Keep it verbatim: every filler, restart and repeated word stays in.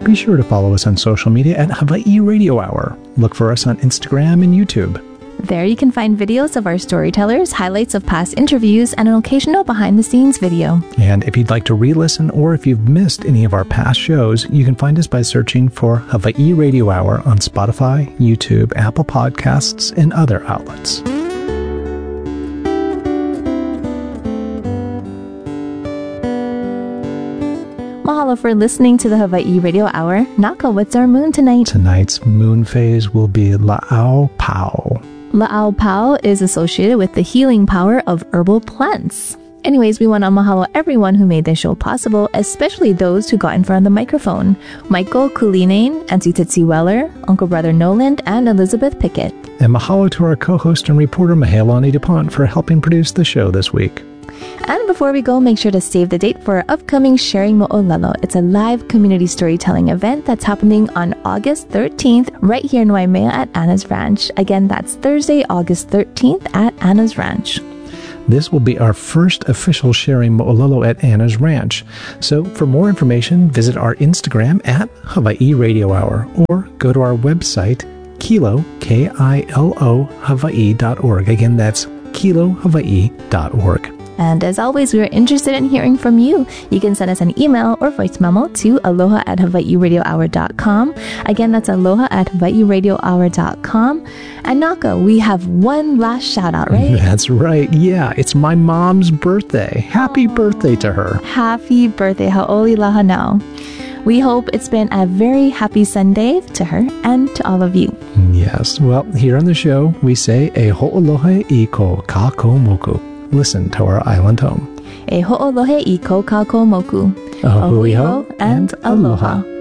Be sure to follow us on social media at Hawaii Radio Hour. Look for us on Instagram and YouTube. There you can find videos of our storytellers, highlights of past interviews, and an occasional behind-the-scenes video. And if you'd like to re-listen or if you've missed any of our past shows, you can find us by searching for Hawaii Radio Hour on Spotify, YouTube, Apple Podcasts, and other outlets. Mahalo for listening to the Hawaii Radio Hour. Naka, what's our moon tonight? Tonight's moon phase will be La'au Pau. La'au Pau is associated with the healing power of herbal plants. Anyways, we want to mahalo everyone who made this show possible, especially those who got in front of the microphone. Michael Kulinane, Auntie Titsy Weller, Uncle Brother Noland, and Elizabeth Pickett. And mahalo to our co-host and reporter Mahalani DuPont for helping produce the show this week. And before we go, make sure to save the date for our upcoming Sharing Mo'olelo. It's a live community storytelling event that's happening on August thirteenth right here in Waimea at Anna's Ranch. Again, that's Thursday, August thirteenth at Anna's Ranch. This will be our first official Sharing Mo'olelo at Anna's Ranch. So for more information, visit our Instagram at Hawaii Radio Hour or go to our website, Kilo, K I L O, Hawaii dot org. Again, that's kilo hawaii dot org. And as always, we are interested in hearing from you. You can send us an email or voice memo to aloha at hawaii radio hour dot com. Again, that's aloha at hawaii radio hour dot com. And Naka, we have one last shout out, right? That's right. Yeah, it's my mom's birthday. Happy Aww. Birthday to her. Happy birthday. Ha'oli laha now. We hope it's been a very happy Sunday to her and to all of you. Yes. Well, here on the show, we say e ho'olohe I ko kako moku. Listen to our island home. E ho'olohe I ko kako moku. A hui hou and aloha.